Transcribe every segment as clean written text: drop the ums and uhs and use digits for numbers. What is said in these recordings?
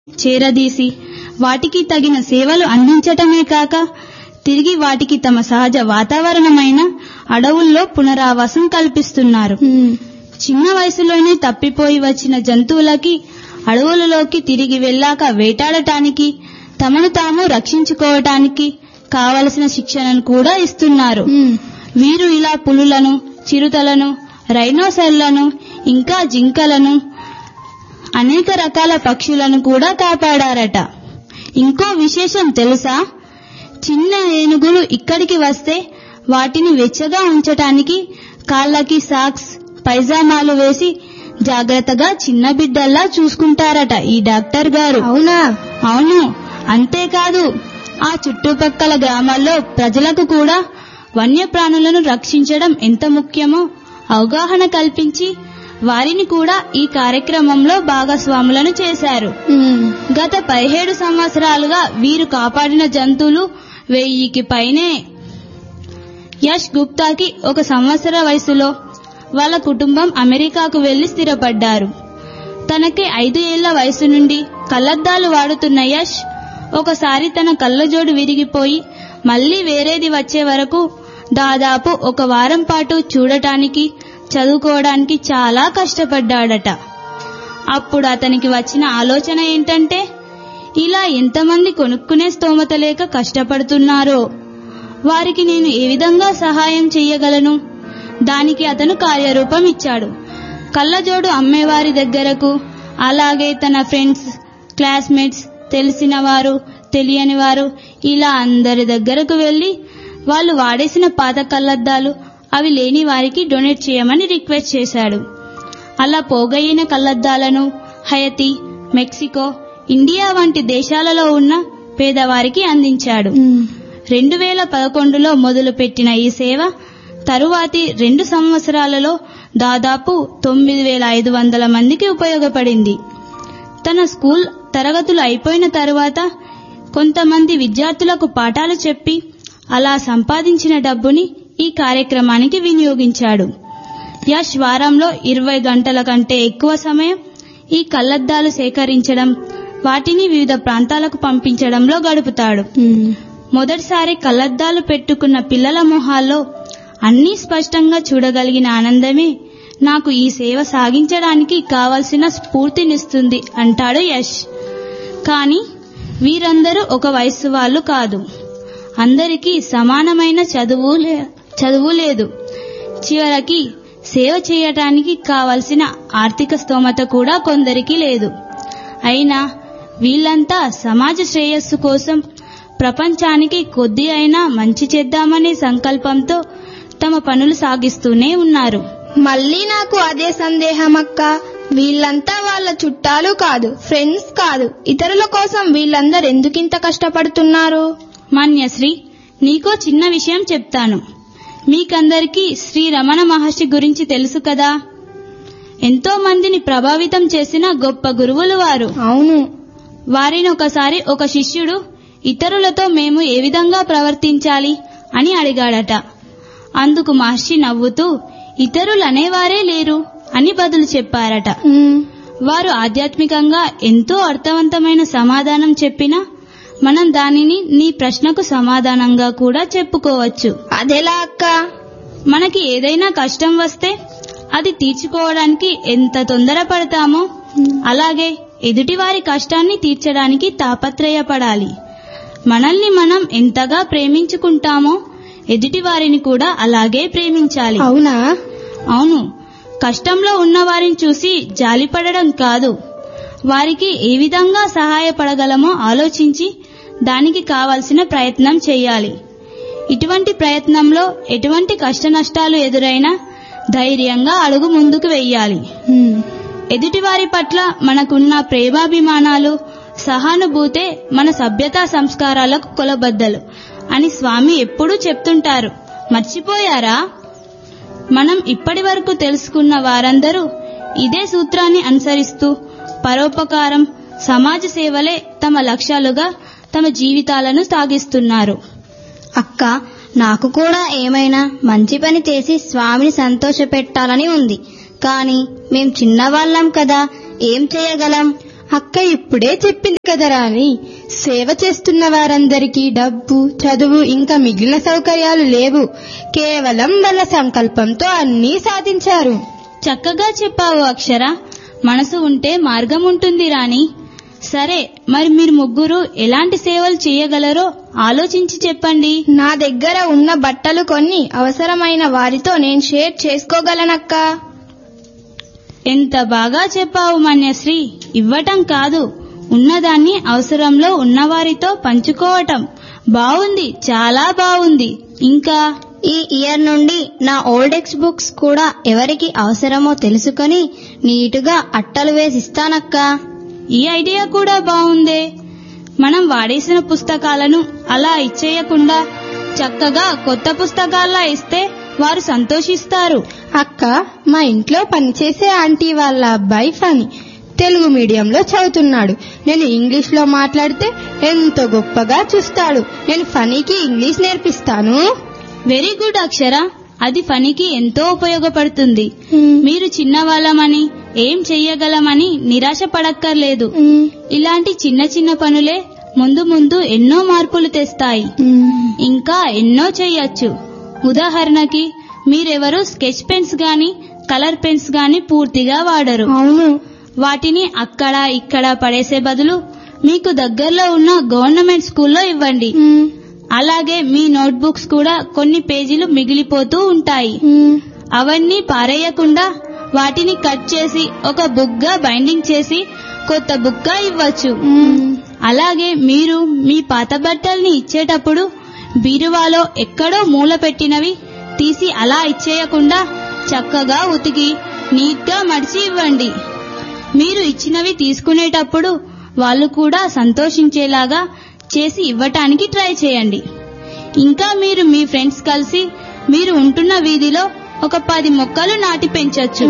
చేరదీసి వాటికి తగిన సేవలు అందించటమే కాక తిరిగి వాటికి తమ సహజ వాతావరణమైన అడవుల్లో పునరావాసం కల్పిస్తున్నారు. చిన్న వయసులోనే తప్పిపోయి వచ్చిన జంతువులకి అడవులలోకి తిరిగి వెళ్ళాక వేటాడటానికి, తమను తాము రక్షించుకోవటానికి కావలసిన శిక్షణను కూడా ఇస్తున్నారు. వీరు ఇలా పులులను, చిరుతలను, రైనోసర్లను, ఇంకా జింకలను, అనేక రకాల పక్షులను కూడా కాపాడారట. ఇంకో విశేషం తెలుసా? చిన్న ఏనుగులు ఇక్కడికి వస్తే వాటిని వెచ్చగా ఉంచటానికి కాళ్ళకి సాక్స్, పైజామాలు వేసి జాగ్రత్తగా చిన్న బిడ్డల్లా చూసుకుంటారట ఈ డాక్టర్ గారు. అవునా? అవును. అంతేకాదు ఆ చుట్టుపక్కల గ్రామాల్లో ప్రజలకు కూడా వన్యప్రాణులను రక్షించడం ఎంత ముఖ్యమో అవగాహన కల్పించి వారిని కూడా ఈ కార్యక్రమంలో భాగస్వాములను చేశారు. గత 17 సంవత్సరాలుగా వీరు కాపాడిన జంతువులు 1000కి పైనే. యష్ గుప్తాకి 1 సంవత్సర వయసులో వాళ్ళ కుటుంబం అమెరికాకు వెళ్లి స్థిరపడ్డారు. తనకి 5 ఏళ్ల వయసు నుండి కళ్లద్దాలు వాడుతున్న యష్ ఒకసారి తన కళ్లజోడు విరిగిపోయి మళ్లీ వేరేది వచ్చే వరకు దాదాపు 1 వారం పాటు చూడటానికి, చదువుకోవడానికి చాలా కష్టపడ్డాడట. అప్పుడు అతనికి వచ్చిన ఆలోచన ఏంటంటే, ఇలా ఎంతమంది కొనుక్కునే స్తోమత లేక కష్టపడుతున్నారో వారికి నేను ఏ విధంగా సహాయం చెయ్యగలను? దానికి అతను కార్యరూపం ఇచ్చాడు. కళ్లజోడు అమ్మేవారి దగ్గరకు, అలాగే తన ఫ్రెండ్స్, క్లాస్మేట్స్, తెలిసిన వారు, తెలియని వారు ఇలా అందరి దగ్గరకు వెళ్లి వాళ్ళు వాడేసిన పాత కళ్లద్దాలు అవి లేని వారికి డొనేట్ చేయమని రిక్వెస్ట్ చేశాడు. అలా పోగయిన కళ్లద్దాలను హయతి, మెక్సికో, ఇండియా వంటి దేశాలలో ఉన్న పేదవారికి అందించాడు. 2011లో మొదలుపెట్టిన ఈ సేవ తరువాతి 2 సంవత్సరాలలో దాదాపు 9500 మందికి ఉపయోగపడింది. తన స్కూల్ తరగతులు అయిపోయిన తరువాత కొంతమంది విద్యార్థులకు పాఠాలు చెప్పి అలా సంపాదించిన డబ్బుని ఈ కార్యక్రమానికి వినియోగించాడు. యష్ వారంలో 20 గంటల కంటే ఎక్కువ సమయం ఈ కళ్లద్దాలు సేకరించడం, వాటిని వివిధ ప్రాంతాలకు పంపించడంలో గడుపుతాడు. మొదటిసారి కళ్లద్దాలు పెట్టుకున్న పిల్లల మొహాల్లో అన్నీ స్పష్టంగా చూడగలిగిన ఆనందమే నాకు ఈ సేవ సాగించడానికి కావలసిన స్ఫూర్తినిస్తుంది అంటాడు యష్. కానీ వీరందరూ ఒక వయస్సు వాళ్ళు కాదు. అందరికీ సమానమైన చదువు లేదు. చివరికి సేవ చేయటానికి కావలసిన ఆర్థిక స్తోమత కూడా కొందరికి లేదు. అయినా వీళ్ళంతా సమాజ శ్రేయస్సు కోసం ప్రపంచానికి కొద్ది అయినా మంచి చేద్దామనే సంకల్పంతో తమ పనులు సాగిస్తూనే ఉన్నారు. మళ్ళీ నాకు అదే సందేహం అక్క. వీళ్ళంతా వాళ్ళ చుట్టాలు కాదు, ఫ్రెండ్స్ కాదు, ఇతరుల కోసం వీళ్ళందరూ ఎందుకింత కష్టపడుతున్నారు? మాన్యశ్రీ, నీకో చిన్న విషయం చెప్తాను. మీకందరికీ శ్రీ రమణ మహర్షి గురించి తెలుసు కదా? ఎంతో మందిని ప్రభావితం చేసిన గొప్ప గురువులు వారు. అవును. వారిని ఒకసారి ఒక శిష్యుడు ఇతరులతో మేము ఏ విధంగా ప్రవర్తించాలి అని అడిగాడట. అందుకు మహర్షి నవ్వుతూ ఇతరులనేవారే లేరు అని బదులు చెప్పారట. వారు ఆధ్యాత్మికంగా ఎంతో అర్థవంతమైన సమాధానం చెప్పినా మనం దానిని నీ ప్రశ్నకు సమాధానంగా కూడా చెప్పుకోవచ్చు. అదెలా అక్క? మనకి ఏదైనా కష్టం వస్తే అది తీర్చుకోవడానికి ఎంత తొందరపడతామో అలాగే ఎదుటివారి కష్టాన్ని తీర్చడానికి తాపత్రయపడాలి. మనల్ని మనం ఎంతగా ప్రేమించుకుంటామో ఎదుటివారిని కూడా అలాగే ప్రేమించాలి. అవునా? అవును. కష్టంలో ఉన్న వారిని చూసి జాలిపడడం కాదు, వారికి ఏ విధంగా సహాయపడగలమో ఆలోచించి దానికి కావలసిన ప్రయత్నం చేయాలి. ఇటువంటి ప్రయత్నంలో ఎటువంటి కష్ట నష్టాలు ఎదురైనా ధైర్యంగా అడుగు ముందుకు వెయ్యాలి. ఎదుటివారి పట్ల మనకున్న ప్రేమాభిమానాలు, సహానుభూతే మన సభ్యతా సంస్కారాలకు కొలబద్దలు అని స్వామి ఎప్పుడూ చెప్తుంటారు. మర్చిపోయారా? మనం ఇప్పటి వరకు తెలుసుకున్న వారందరూ ఇదే సూత్రాన్ని అనుసరిస్తూ పరోపకారం, సమాజ సేవలే తమ లక్ష్యాలుగా తమ జీవితాలను సాగిస్తున్నారు. అక్క, నాకు కూడా ఏమైనా మంచి పని చేసి స్వామిని సంతోషపెట్టాలని ఉంది. కానీ మేం చిన్నవాళ్ళం కదా, ఏం చేయగలం? అక్క ఇప్పుడే చెప్పింది కదా రాణి, సేవ చేస్తున్న వారందరికీ డబ్బు, చదువు ఇంకా మిగిలిన సౌకర్యాలు లేవు. కేవలం వాళ్ళ సంకల్పంతో అన్నీ సాధించారు. చక్కగా చెప్పావు అక్షర. మనసు ఉంటే మార్గం ఉంటుంది రాణి. సరే, మరి మీరు ముగ్గురు ఎలాంటి సేవలు చేయగలరో ఆలోచించి చెప్పండి. నా దగ్గర ఉన్న బట్టలు కొన్ని అవసరమైన వారితో నేను షేర్ చేసుకోగలనక్క. ఎంత బాగా చెప్పావు మన్యశ్రీ. ఇవ్వటం కాదు, ఉన్నదాన్ని అవసరంలో ఉన్నవారితో పంచుకోవటం. బావుంది, చాలా బావుంది. ఇంకా ఈ ఇయర్ నుండి నా ఓల్డ్ టెక్స్ట్ బుక్స్ కూడా ఎవరికి అవసరమో తెలుసుకొని నీటుగా అట్టలు వేసిస్తానక్క. ఈ ఐడియా కూడా బావుందే. మనం వాడేసిన పుస్తకాలను అలా ఇచ్చేయకుండా చక్కగా కొత్త పుస్తకాల్లా ఇస్తే వారు సంతోషిస్తారు. అక్క, మా ఇంట్లో పనిచేసే ఆంటీ వాళ్ళ అబ్బాయి ఫనీ తెలుగు మీడియంలో చదువుతున్నాడు. నేను ఇంగ్లీష్ లో మాట్లాడితే ఎంతో గొప్పగా చూస్తాడు. నేను ఫనీకి ఇంగ్లీష్ నేర్పిస్తాను. వెరీ గుడ్ అక్షర. అది ఫనీకి ఎంతో ఉపయోగపడుతుంది. మీరు చిన్నవాళ్ళమని ఏం చెయ్యగలమని నిరాశ పడక్కర్లేదు. ఇలాంటి చిన్న చిన్న పనులే ముందు ముందు ఎన్నో మార్పులు తెస్తాయి. ఇంకా ఎన్నో చెయ్యొచ్చు. ఉదాహరణకి మీరెవరూ స్కెచ్ పెన్స్ గాని కలర్ పెన్స్ గాని పూర్తిగా వాడరు. అవును. వాటిని అక్కడ ఇక్కడ పడేసే బదులు మీకు దగ్గరలో ఉన్న గవర్నమెంట్ స్కూల్లో ఇవ్వండి. అలాగే మీ నోట్బుక్స్ కూడా కొన్ని పేజీలు మిగిలిపోతూ ఉంటాయి. అవన్నీ పారేయకుండా వాటిని కట్ చేసి ఒక బుక్గా బైండింగ్ చేసి కొత్త బుక్గా ఇవ్వచ్చు. అలాగే మీరు మీ పాత బట్టల్ని ఇచ్చేటప్పుడు బీరువాలో ఎక్కడో మూల పెట్టినవి తీసి అలా ఇచ్చేయకుండా చక్కగా ఉతికి నీట్గా మడిచి ఇవ్వండి. మీరు ఇచ్చినవి తీసుకునేటప్పుడు వాళ్ళు కూడా సంతోషించేలాగా చేసి ఇవ్వటానికి ట్రై చేయండి. ఇంకా మీరు మీ ఫ్రెండ్స్ కలిసి మీరు ఉంటున్న వీధిలో ఒక 10 మొక్కలు నాటి పెంచొచ్చు.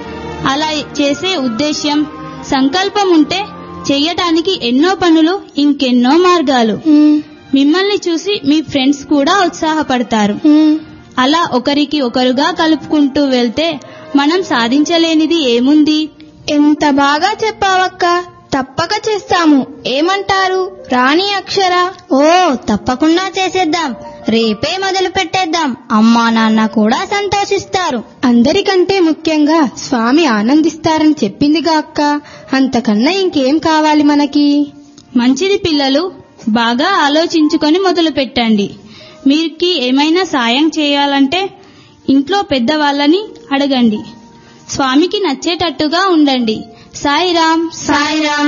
అలా చేసే ఉద్దేశ్యం, సంకల్పం ఉంటే చెయ్యటానికి ఎన్నో పనులు, ఇంకెన్నో మార్గాలు. మిమ్మల్ని చూసి మీ ఫ్రెండ్స్ కూడా ఉత్సాహపడతారు. అలా ఒకరికి ఒకరుగా కలుపుకుంటూ వెళ్తే మనం సాధించలేనిది ఏముంది? ఎంత బాగా చెప్పావక్క. తప్పక చేస్తాము. ఏమంటారు రాణి, అక్షర? ఓ, తప్పకుండా చేసేద్దాం. రేపే మొదలు పెట్టేద్దాం. అమ్మా నాన్న కూడా సంతోషిస్తారు. అందరికంటే ముఖ్యంగా స్వామి ఆనందిస్తారని చెప్పిందిగా అక్క. అంతకన్నా ఇంకేం కావాలి మనకి? మంచిది పిల్లలు, బాగా ఆలోచించుకొని మొదలు పెట్టండి. మీకు ఏమైనా సాయం చేయాలంటే ఇంట్లో పెద్దవాళ్ళని అడగండి. స్వామికి నచ్చేటట్టుగా ఉండండి. సాయిరాం. సాయిరాం.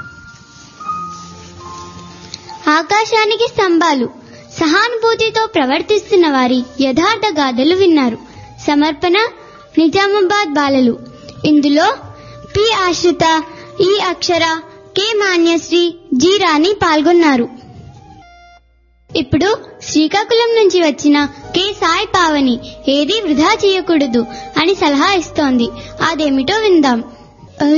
ఆకాశానికి స్తంభాలు. సహానుభూతితో ప్రవర్తిస్తున్న వారి యథార్థ గాథలు విన్నారు. సమర్పణ నిజామాబాద్ బాలలు. ఇందులో పి ఆశ్రిత, ఈ అక్షర, కె మాన్యశ్రీ, జి రాణి పాల్గొన్నారు. ఇప్పుడు శ్రీకాకుళం నుంచి వచ్చిన కె సాయి పావని ఏదీ వృధా చేయకూడదు అని సలహా ఇస్తోంది. అదేమిటో విందాం.